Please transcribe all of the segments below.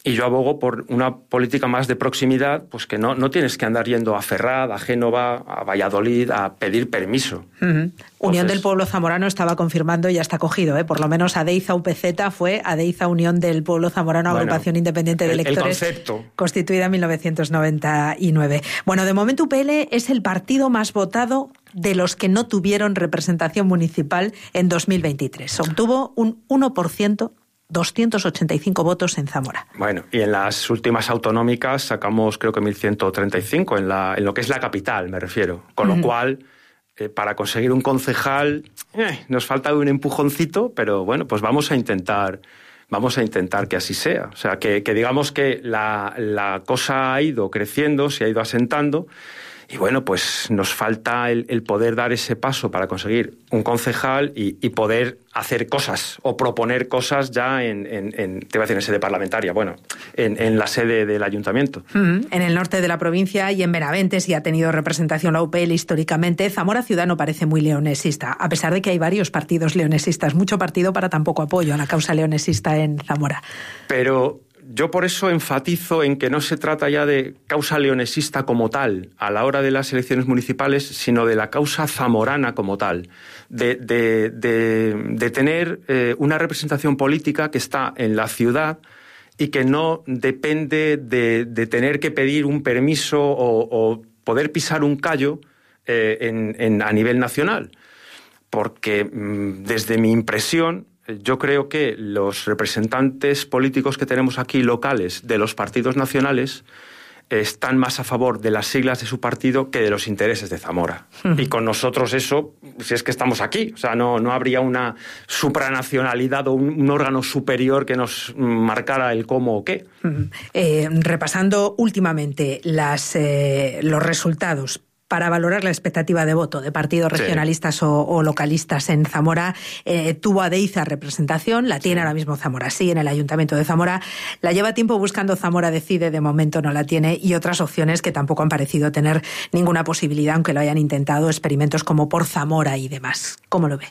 Y yo abogo por una política más de proximidad, pues que no tienes que andar yendo a Ferraz, a Génova, a Valladolid, a pedir permiso. Uh-huh. Unión del Pueblo Zamorano estaba confirmando y ya está cogido, ¿eh? Por lo menos Adeiza UPZ fue Adeiza Unión del Pueblo Zamorano, agrupación independiente de electores, el concepto, constituida en 1999. Bueno, de momento UPL es el partido más votado de los que no tuvieron representación municipal en 2023. Obtuvo un 1%. 285 votos en Zamora. Bueno, y en las últimas autonómicas sacamos creo que 1.135 en lo que es la capital, me refiero. Con lo cual, para conseguir un concejal nos falta un empujoncito, pero bueno, pues vamos a intentar que así sea. O sea, que digamos que la cosa ha ido creciendo, se ha ido asentando. Y bueno, pues nos falta el poder dar ese paso para conseguir un concejal y poder hacer cosas o proponer cosas ya en sede parlamentaria, bueno, en la sede del ayuntamiento. En el norte de la provincia y en Benavente sí ha tenido representación la UPL históricamente. Zamora Ciudad no parece muy leonesista, a pesar de que hay varios partidos leonesistas. Mucho partido para tan poco apoyo a la causa leonesista en Zamora. Pero yo por eso enfatizo en que no se trata ya de causa leonesista como tal a la hora de las elecciones municipales, sino de la causa zamorana como tal, de tener una representación política que está en la ciudad y que no depende de tener que pedir un permiso o poder pisar un callo a nivel nacional. Porque desde mi impresión, yo creo que los representantes políticos que tenemos aquí locales de los partidos nacionales están más a favor de las siglas de su partido que de los intereses de Zamora. Y con nosotros eso, si es que estamos aquí, o sea, no habría una supranacionalidad o un órgano superior que nos marcara el cómo o qué. Repasando últimamente los resultados, para valorar la expectativa de voto de partidos regionalistas o localistas en Zamora, tuvo Adeiza representación, la tiene ahora mismo Zamora, sí, en el Ayuntamiento de Zamora. La lleva tiempo buscando Zamora Decide, de momento no la tiene, y otras opciones que tampoco han parecido tener ninguna posibilidad, aunque lo hayan intentado, experimentos como Por Zamora y demás. ¿Cómo lo ve?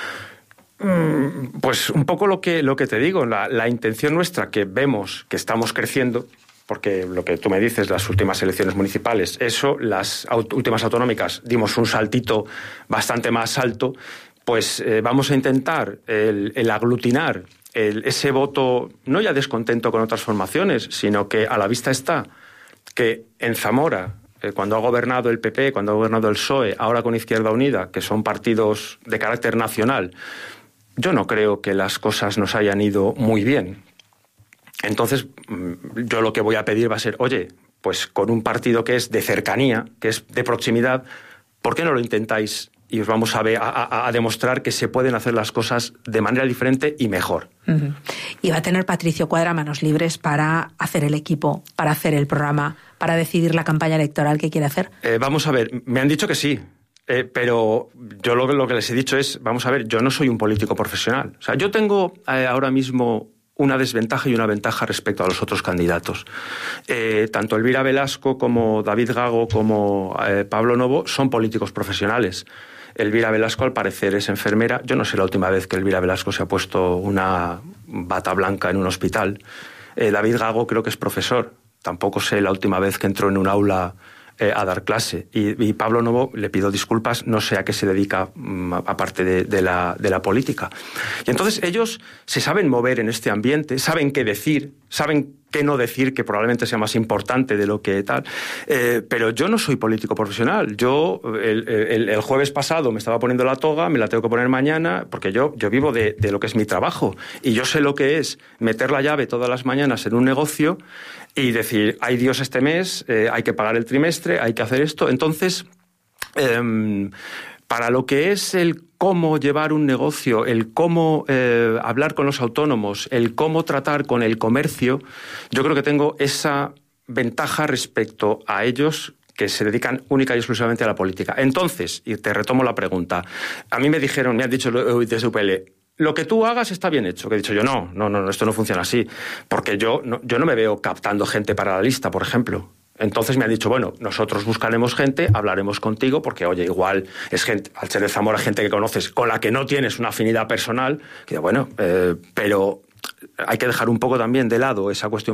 Pues un poco lo que te digo, la intención nuestra, que vemos que estamos creciendo, porque lo que tú me dices, las últimas elecciones municipales, las últimas autonómicas dimos un saltito bastante más alto, pues vamos a intentar el aglutinar ese voto, no ya descontento con otras formaciones, sino que a la vista está que en Zamora, cuando ha gobernado el PP, cuando ha gobernado el PSOE, ahora con Izquierda Unida, que son partidos de carácter nacional, yo no creo que las cosas nos hayan ido muy bien. Entonces, yo lo que voy a pedir va a ser, oye, pues con un partido que es de cercanía, que es de proximidad, ¿por qué no lo intentáis? Y os vamos a demostrar que se pueden hacer las cosas de manera diferente y mejor. Uh-huh. Y va a tener Patricio Cuadra manos libres para hacer el equipo, para hacer el programa, para decidir la campaña electoral que quiere hacer. Vamos a ver, me han dicho que sí. Pero yo lo que les he dicho es, vamos a ver, yo no soy un político profesional. O sea, yo tengo ahora mismo una desventaja y una ventaja respecto a los otros candidatos. Tanto Elvira Velasco como David Gago como Pablo Novo son políticos profesionales. Elvira Velasco, al parecer, es enfermera. Yo no sé la última vez que Elvira Velasco se ha puesto una bata blanca en un hospital. David Gago creo que es profesor. Tampoco sé la última vez que entró en un aula a dar clase. Y Pablo Novo, le pido disculpas, no sé a qué se dedica aparte de la política. Y entonces ellos se saben mover en este ambiente, saben qué decir, saben qué no decir, que probablemente sea más importante de lo que tal. Pero yo no soy político profesional. Yo el jueves pasado me estaba poniendo la toga, me la tengo que poner mañana, porque yo vivo de lo que es mi trabajo. Y yo sé lo que es meter la llave todas las mañanas en un negocio y decir, hay Dios este mes, hay que pagar el trimestre, hay que hacer esto. Entonces, para lo que es el cómo llevar un negocio, el cómo hablar con los autónomos, el cómo tratar con el comercio, yo creo que tengo esa ventaja respecto a ellos que se dedican única y exclusivamente a la política. Entonces, y te retomo la pregunta, a mí me han dicho desde UPL, lo que tú hagas está bien hecho. Que he dicho yo, no, esto no funciona así. Porque yo no me veo captando gente para la lista, por ejemplo. Entonces me han dicho, bueno, nosotros buscaremos gente, hablaremos contigo, porque, oye, igual es gente, al ser de Zamora, gente que conoces, con la que no tienes una afinidad personal, que bueno, pero hay que dejar un poco también de lado esa cuestión